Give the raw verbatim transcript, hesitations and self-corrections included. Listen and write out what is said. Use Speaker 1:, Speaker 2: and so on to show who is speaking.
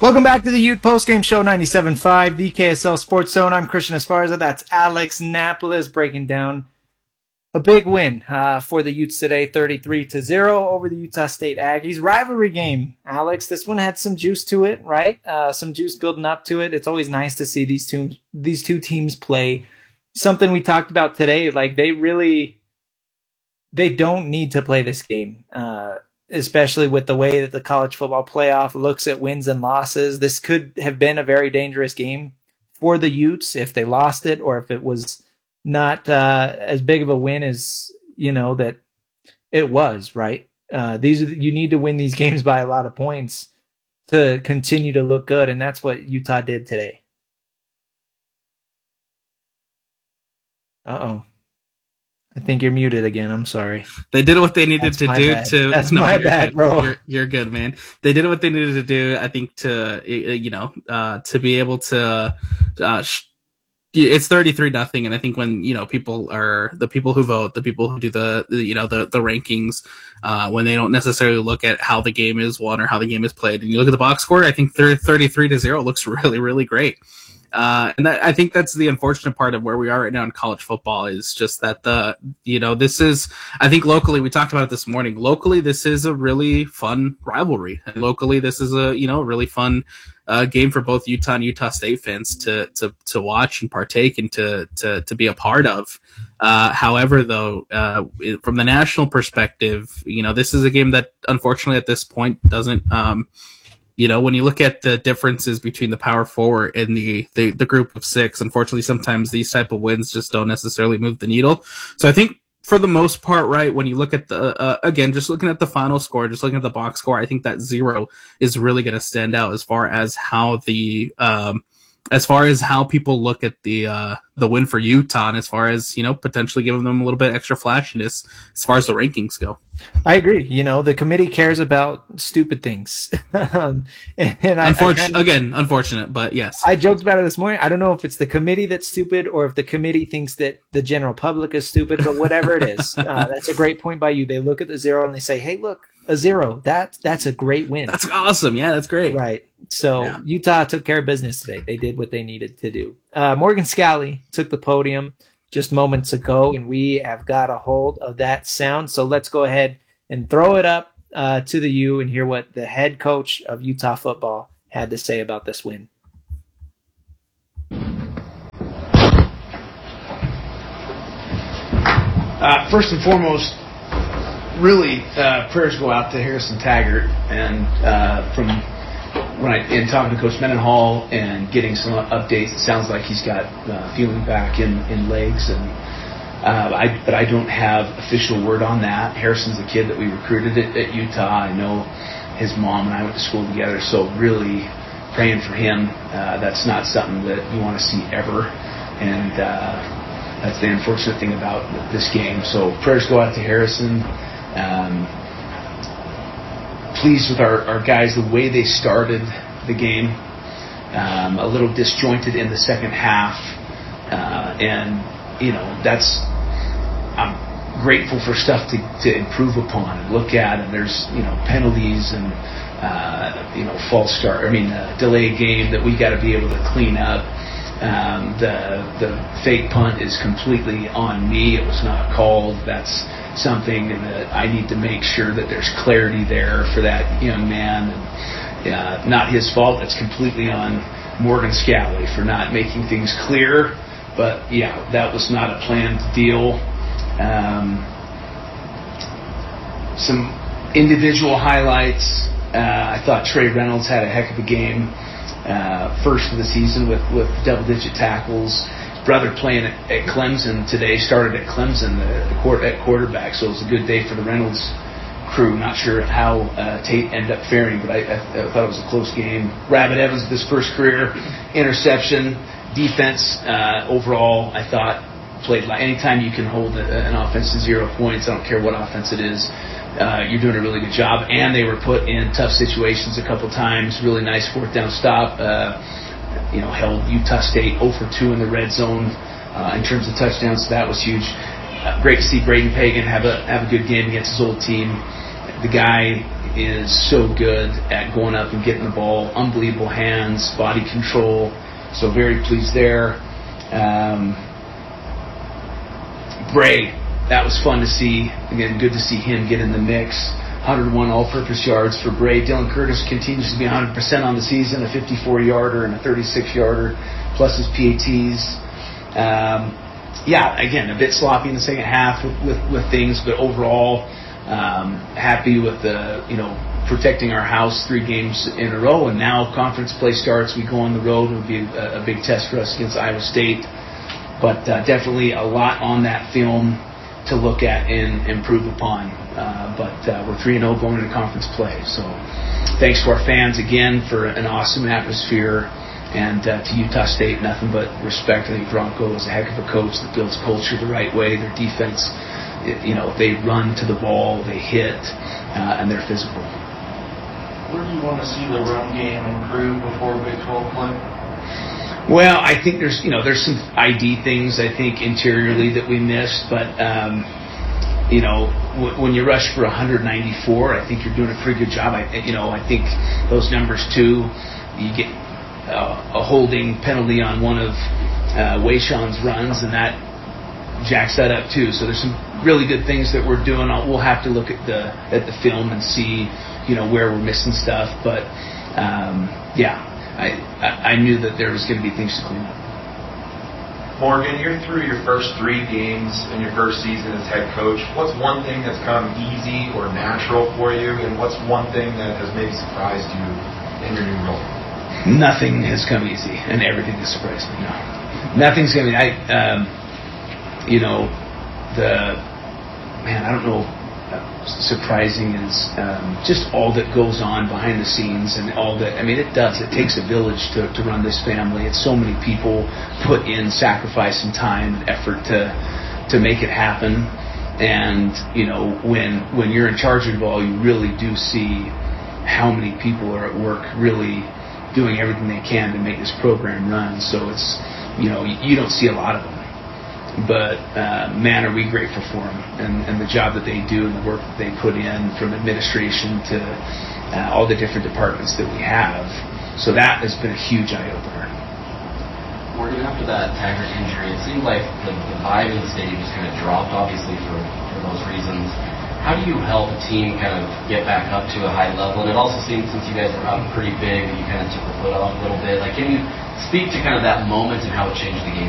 Speaker 1: Welcome back to the Ute Postgame Show ninety-seven point five, the K S L Sports Zone. I'm Christian Esparza. That's Alex Napolis breaking down a big win uh, for the Utes today, thirty-three to zero over the Utah State Aggies. Rivalry game, Alex. This one had some juice to it, right? Uh, some juice building up to it. It's always nice to see these two these two teams play. Something we talked about today, like they really they don't need to play this game. Uh, especially with the way that the college football playoff looks at wins and losses. This could have been a very dangerous game for the Utes if they lost it, or if it was not uh, as big of a win as, you know, that it was, right? Uh, these are, you need to win these games by a lot of points to continue to look good, and that's what Utah did today. Uh-oh. I think you're muted again. I'm sorry.
Speaker 2: They did what they needed That's to do
Speaker 1: bad.
Speaker 2: to.
Speaker 1: That's
Speaker 2: no,
Speaker 1: my
Speaker 2: you're
Speaker 1: bad,
Speaker 2: good.
Speaker 1: bro.
Speaker 2: You're, you're good, man. They did what they needed to do. I think to you know uh, to be able to. Uh, sh- it's thirty-three nothing, and I think when you know people are the people who vote, the people who do the, the you know the the rankings, uh, when they don't necessarily look at how the game is won or how the game is played, and you look at the box score, I think thirty-three to zero looks really really great. Uh, and that, I think that's the unfortunate part of where we are right now in college football is just that the, you know, this is, I think locally, we talked about it this morning, locally, this is a really fun rivalry. And locally, this is a, you know, really fun uh, game for both Utah and Utah State fans to, to, to watch and partake and to, to, to be a part of. Uh, however, though, uh, from the national perspective, you know, this is a game that unfortunately at this point doesn't, um, you know, when you look at the differences between the power four and the, the, the group of six, unfortunately, sometimes these type of wins just don't necessarily move the needle. So I think for the most part, right, when you look at the, uh, again, just looking at the final score, just looking at the box score, I think that zero is really going to stand out as far as how the, um, as far as how people look at the uh, the win for Utah, and as far as, you know, potentially giving them a little bit extra flashiness as far as the rankings go.
Speaker 1: I agree. You know, the committee cares about stupid things. um, and and I,
Speaker 2: Unfortunate,
Speaker 1: I kinda,
Speaker 2: again, unfortunate, but yes.
Speaker 1: I joked about it this morning. I don't know if it's the committee that's stupid or if the committee thinks that the general public is stupid, but whatever it is, uh, that's a great point by you. They look at the zero and they say, hey, look, a zero. That, that's a great win.
Speaker 2: That's awesome. Yeah, that's great.
Speaker 1: Right. So yeah. Utah took care of business today. They did what they needed to do. Uh, Morgan Scalley took the podium just moments ago, and we have got a hold of that sound. So let's go ahead and throw it up uh, to the U and hear what the head coach of Utah football had to say about this win.
Speaker 3: Uh, first and foremost, really, uh, prayers go out to Harrison Taggart, and uh, from when I in talking to Coach Mendenhall and getting some updates, it sounds like he's got uh, feeling back in, in legs, and uh, I but I don't have official word on that. Harrison's a kid that we recruited at, at Utah. I know his mom and I went to school together, so really praying for him. Uh, that's not something that you want to see ever, and uh, that's the unfortunate thing about this game. So prayers go out to Harrison. Um, pleased with our, our guys, the way they started the game. Um, a little disjointed in the second half. Uh, and, you know, that's, I'm grateful for stuff to, to improve upon and look at. And there's, you know, penalties and, uh, you know, false start, I mean, uh, delay game that we got to be able to clean up. Um, the the fake punt is completely on me. It was not called. That's something that I need to make sure that there's clarity there for that young man. And, uh, not his fault. It's completely on Morgan Scalley for not making things clear. But, yeah, that was not a planned deal. Um, some individual highlights. Uh, I thought Trey Reynolds had a heck of a game. Uh, first of the season with, with double-digit tackles. His brother playing at, at Clemson today, started at Clemson the, the court, at quarterback, so it was a good day for the Reynolds crew. Not sure how uh, Tate ended up faring, but I, I, I thought it was a close game. Rabbit Evans, this first career interception. Defense, uh, overall, I thought, played like anytime you can hold a, an offense to zero points, I don't care what offense it is, Uh, you're doing a really good job, and they were put in tough situations a couple times. Really nice fourth down stop. Uh, you know, held Utah State zero for two in the red zone uh, in terms of touchdowns, so that was huge. Uh, great to see Braden Pagan have a have a good game against his old team. The guy is so good at going up and getting the ball, unbelievable hands, body control. So very pleased there. Um, Bray, that was fun to see. Again, good to see him get in the mix. one hundred one all-purpose yards for Bray. Dylan Curtis continues to be one hundred percent on the season, a fifty-four-yarder and a thirty-six-yarder, plus his P A Ts. Um, yeah, again, a bit sloppy in the second half with, with, with things, but overall, um, happy with the, you know, protecting our house three games in a row. And now conference play starts. We go on the road. It would be a, a big test for us against Iowa State. But uh, definitely a lot on that film to look at and improve upon. Uh, but uh, we're three and oh going into conference play. So thanks to our fans again for an awesome atmosphere. And uh, to Utah State, nothing but respect. I think Bronco is a heck of a coach that builds culture the right way. Their defense, it, you know, they run to the ball, they hit, uh, and they're physical.
Speaker 4: Where do you want to see the run game improve before Big twelve play?
Speaker 3: Well, I think there's, you know, there's some I D things, I think, interiorly that we missed. But, um, you know, w- when you rush for one ninety-four, I think you're doing a pretty good job. I, you know, I think those numbers, too, you get uh, a holding penalty on one of uh, Wayshawn's runs, and that jacks that up, too. So there's some really good things that we're doing. We'll have to look at the at the film and see, you know, where we're missing stuff. But, um, yeah. I, I knew that there was going to be things to clean up.
Speaker 4: Morgan, you're through your first three games in your first season as head coach. What's one thing that's come easy or natural for you, and what's one thing that has maybe surprised you in your new role?
Speaker 3: Nothing has come easy, and everything has surprised me. No, nothing's going to be. I, um, you know, the man. I don't know. Surprising is um, just all that goes on behind the scenes, and all that, I mean, it does. It takes a village to, to run this family. It's so many people put in sacrifice and time and effort to to make it happen. And, you know, when when you're in charge of it all, you really do see how many people are at work really doing everything they can to make this program run. So it's, you know, you, you don't see a lot of them. But, uh, man, are we grateful for them and, and the job that they do and the work that they put in, from administration to uh, all the different departments that we have. So that has been a huge eye-opener.
Speaker 5: Morgan, after that Taggart injury, it seemed like the, the vibe in the stadium just kind of dropped, obviously, for, for those reasons. How do you help a team kind of get back up to a high level? And it also seems, since you guys were up pretty big, that you kind of took the foot off a little bit. Like, can you speak to kind of that moment and how it changed the game?